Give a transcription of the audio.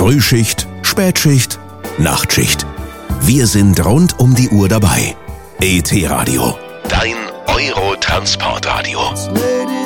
Frühschicht, Spätschicht, Nachtschicht. Wir sind rund um die Uhr dabei. ET Radio, dein Euro-Transportradio.